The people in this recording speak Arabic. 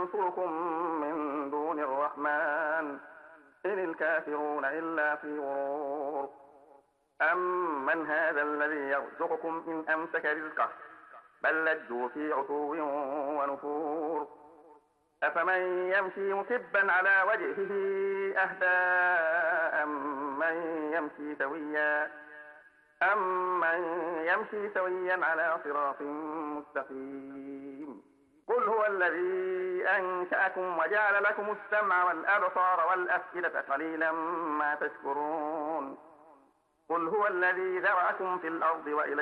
ينصركم من دون الرحمن إن الكافرون إلا في غرور. أمن هذا الذي يرزقكم إن أمسك رزقه بل لجوا في عتو ونفور. أفمن يمشي مكبا على وجهه أهدى أمن يمشي سويا على صراط مستقيم. قل هو الذي أنشأكم وجعل لكم السمع والأبصار والأفئدة قليلا ما تشكرون. قل هو الذي ذرأكم في الأرض وإليه